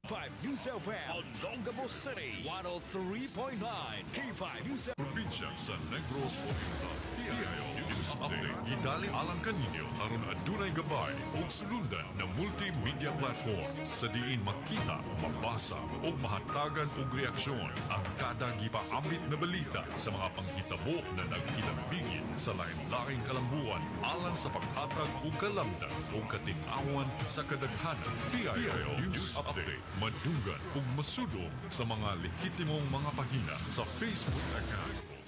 K5 News FM, Olongapo City, 103.9, K5 News FM. Probinsya sa Negros Oriental. PIO News Update. Gidaling alang kaninyo aron adunay gabay o sulundan na multimedia platform sa diin makita, mabasa o mahatagan og reaksyon ang kada gipaambit na balita sa mga panghitabo na naghinambigin sa lain-laing kalambuan alang sa paghatag og kalamdan o kating-awan sa kadaghanan. PIO News Update. Madunggan ug masudong sa mga lehitimong mga pahina sa Facebook account